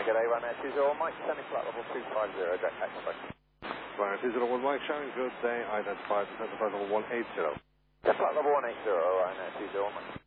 G'day, Ryanair 201 Mike, standing flat level 250, Jack X-Ray. Ryanair 201 Mike, showing good day, identified, flight level 180. Yeah, flat level 180, Ryanair 201 Mike.